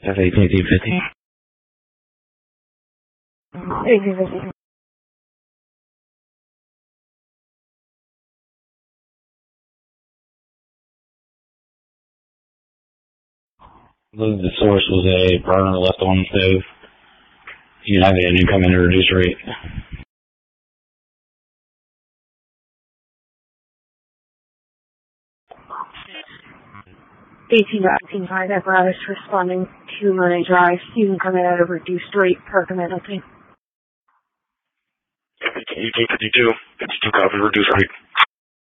F1850. 1850. I believe the source was a burner left on the stove. You can have the engine come in at a reduced rate. 18-5 apparatus responding to Money Drive. You can come in at a reduced rate per command okay. 1852, 52 copy, reduced rate.